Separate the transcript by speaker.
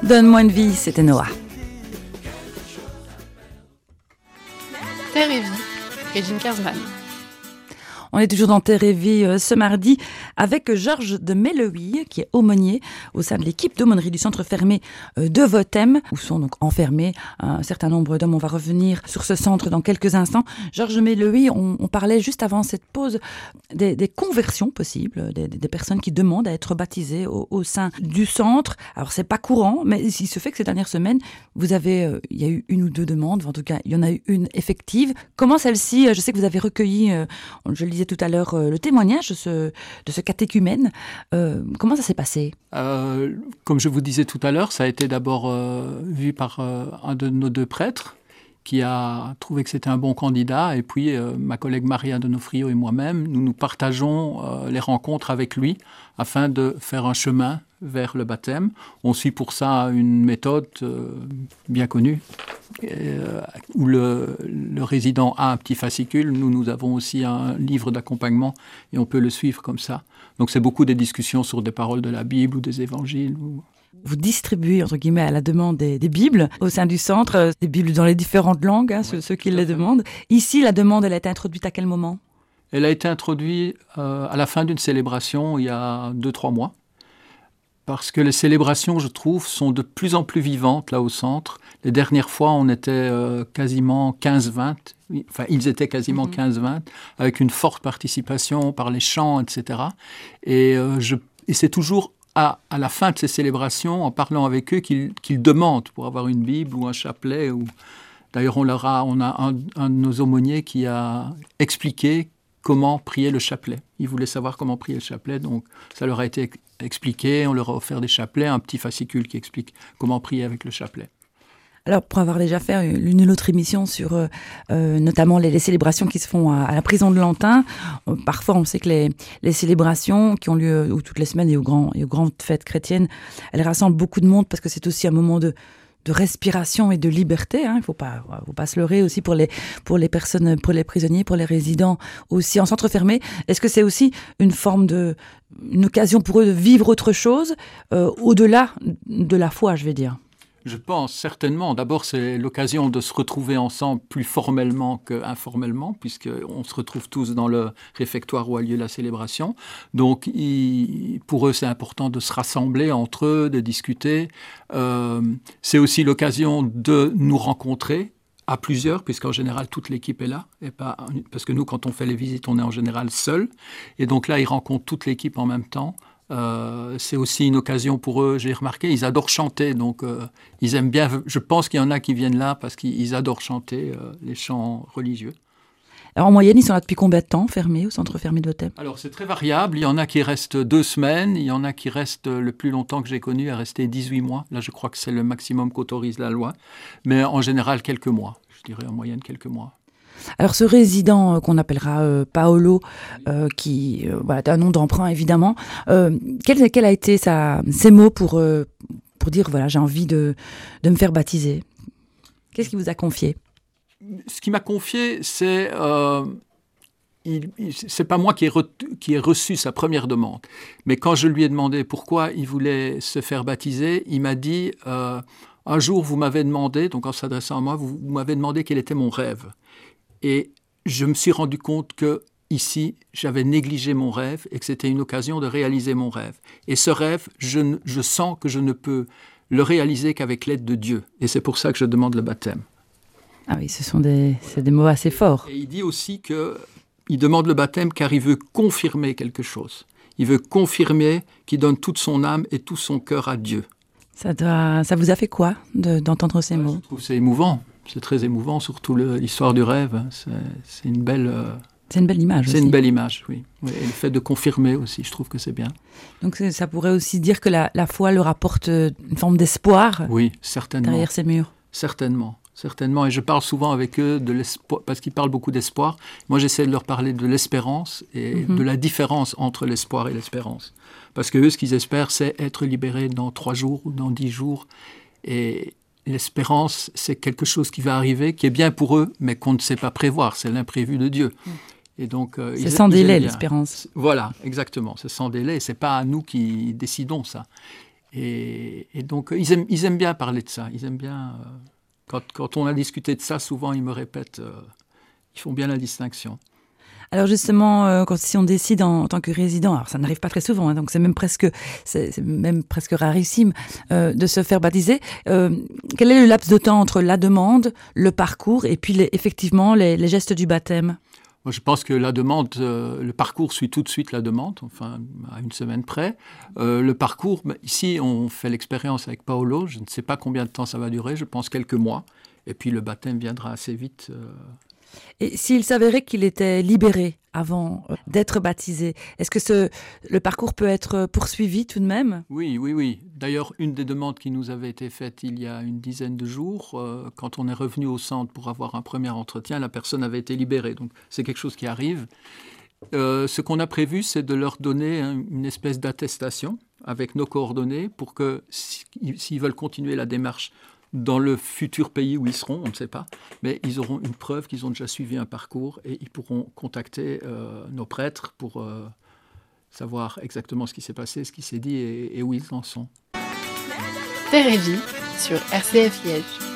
Speaker 1: Donne-moi une vie, c'était Noah.
Speaker 2: Terre et vie, Régine Kersman.
Speaker 1: On est toujours dans Terre et Vie ce mardi avec Georges de Melloy, qui est aumônier au sein de l'équipe d'aumônerie du centre fermé de Votem, où sont donc enfermés un certain nombre d'hommes. On va revenir sur ce centre dans quelques instants. Georges de Melloy, on parlait juste avant cette pause des conversions possibles, des personnes qui demandent à être baptisées au sein du centre. Alors c'est pas courant, mais il se fait que ces dernières semaines, il y a eu une ou deux demandes, en tout cas il y en a eu une effective. Comment celle-ci, je sais que vous avez recueilli, je le disais tout à l'heure, le témoignage de ce catéchumène. Comment ça s'est passé ?
Speaker 3: Comme je vous disais tout à l'heure, ça a été d'abord vu par un de nos deux prêtres qui a trouvé que c'était un bon candidat. Et puis, ma collègue Maria Donofrio et moi-même, nous partageons les rencontres avec lui afin de faire un chemin vers le baptême. On suit pour ça une méthode bien connue où le résident a un petit fascicule. Nous avons aussi un livre d'accompagnement et on peut le suivre comme ça. Donc, c'est beaucoup des discussions sur des paroles de la Bible ou des évangiles.
Speaker 1: Vous distribuez, entre guillemets, à la demande des Bibles au sein du centre, des Bibles dans les différentes langues, ceux qui les demandent. Ici, la demande, elle a été introduite à quel moment ?
Speaker 3: Elle a été introduite à la fin d'une célébration il y a 2-3 mois. Parce que les célébrations, je trouve, sont de plus en plus vivantes là au centre. Les dernières fois, on était quasiment 15-20. Enfin, ils étaient quasiment 15-20, avec une forte participation par les chants, etc. Et c'est toujours à la fin de ces célébrations, en parlant avec eux, qu'ils demandent pour avoir une Bible ou un chapelet. D'ailleurs, on a un de nos aumôniers qui a expliqué comment prier le chapelet. Ils voulaient savoir comment prier le chapelet, donc ça leur a été expliqué. On leur a offert des chapelets, un petit fascicule qui explique comment prier avec le chapelet.
Speaker 1: Alors, pour avoir déjà fait une autre émission sur notamment les célébrations qui se font à la prison de Lantin, parfois on sait que les célébrations qui ont lieu toutes les semaines et aux grandes fêtes chrétiennes, elles rassemblent beaucoup de monde parce que c'est aussi un moment de respiration et de liberté. Il faut pas se leurrer aussi pour les personnes, pour les prisonniers, pour les résidents aussi en centre fermé. Est-ce que c'est aussi une occasion pour eux de vivre autre chose au-delà de la foi, je vais dire?
Speaker 3: Je pense certainement. D'abord, c'est l'occasion de se retrouver ensemble plus formellement qu'informellement, puisqu'on se retrouve tous dans le réfectoire où a lieu la célébration. Donc, pour eux, c'est important de se rassembler entre eux, de discuter. C'est aussi l'occasion de nous rencontrer à plusieurs, puisqu'en général, toute l'équipe est là. Parce que nous, quand on fait les visites, on est en général seul. Et donc là, ils rencontrent toute l'équipe en même temps. C'est aussi une occasion pour eux, j'ai remarqué, ils adorent chanter, donc ils aiment bien, je pense qu'il y en a qui viennent là parce qu'ils adorent chanter les chants religieux.
Speaker 1: Alors en moyenne, ils sont là depuis combien de temps, fermés, au centre fermé de Votem ?
Speaker 3: Alors c'est très variable, il y en a qui restent 2 semaines, il y en a qui restent le plus longtemps que j'ai connu, à rester 18 mois, là je crois que c'est le maximum qu'autorise la loi, mais en général quelques mois, je dirais en moyenne quelques mois.
Speaker 1: Alors ce résident qu'on appellera Paolo, qui a un nom d'emprunt évidemment, quel a été ses mots pour dire voilà, j'ai envie de me faire baptiser ? Qu'est-ce qu'il vous a confié ?
Speaker 3: Ce qu'il m'a confié, c'est pas moi qui ai reçu sa première demande, mais quand je lui ai demandé pourquoi il voulait se faire baptiser, il m'a dit un jour vous m'avez demandé, donc en s'adressant à moi, vous m'avez demandé quel était mon rêve. Et je me suis rendu compte que ici, j'avais négligé mon rêve et que c'était une occasion de réaliser mon rêve. Et ce rêve, je sens que je ne peux le réaliser qu'avec l'aide de Dieu. Et c'est pour ça que je demande le baptême.
Speaker 1: Ah oui, c'est des mots assez forts.
Speaker 3: Et il dit aussi qu'il demande le baptême car il veut confirmer quelque chose. Il veut confirmer qu'il donne toute son âme et tout son cœur à Dieu.
Speaker 1: Ça vous a fait quoi d'entendre ces mots ?
Speaker 3: Je trouve que c'est émouvant. C'est très émouvant, surtout l'histoire du rêve. C'est une belle...
Speaker 1: C'est une belle image aussi.
Speaker 3: C'est une belle image, oui. Et le fait de confirmer aussi, je trouve que c'est bien.
Speaker 1: Donc ça pourrait aussi dire que la foi leur apporte une forme d'espoir.
Speaker 3: Oui, certainement.
Speaker 1: Derrière ces murs.
Speaker 3: Certainement. Et je parle souvent avec eux de l'espoir, parce qu'ils parlent beaucoup d'espoir. Moi, j'essaie de leur parler de l'espérance et de la différence entre l'espoir et l'espérance. Parce que eux, ce qu'ils espèrent, c'est être libérés dans 3 jours ou dans 10 jours. Et l'espérance, c'est quelque chose qui va arriver, qui est bien pour eux, mais qu'on ne sait pas prévoir. C'est l'imprévu de Dieu. Et donc,
Speaker 1: c'est sans délai, l'espérance.
Speaker 3: Voilà, exactement. C'est sans délai. Ce n'est pas à nous qui décidons ça. Et donc, ils aiment bien parler de ça. Ils aiment bien... Quand on a discuté de ça, souvent, ils me répètent, ils font bien la distinction.
Speaker 1: Alors justement, si on décide en tant que résident, alors ça n'arrive pas très souvent, hein, donc c'est même presque rarissime de se faire baptiser. Quel est le laps de temps entre la demande, le parcours et puis effectivement les gestes du baptême ?
Speaker 3: Moi, je pense que la demande, le parcours suit tout de suite la demande, enfin à une semaine près. Le parcours, ici on fait l'expérience avec Paolo, je ne sais pas combien de temps ça va durer, je pense quelques mois, et puis le baptême viendra assez vite.
Speaker 1: Et s'il s'avérait qu'il était libéré avant d'être baptisé, est-ce que le parcours peut être poursuivi tout de même ?
Speaker 3: Oui. D'ailleurs, une des demandes qui nous avait été faite il y a une dizaine de jours, quand on est revenu au centre pour avoir un premier entretien, la personne avait été libérée. Donc c'est quelque chose qui arrive. Ce qu'on a prévu, c'est de leur donner une espèce d'attestation avec nos coordonnées pour que, s'ils veulent continuer la démarche dans le futur pays où ils seront, on ne sait pas, mais ils auront une preuve qu'ils ont déjà suivi un parcours et ils pourront contacter nos prêtres pour savoir exactement ce qui s'est passé, ce qui s'est dit et où ils en sont.
Speaker 2: Terre et Vie sur RCF Liège.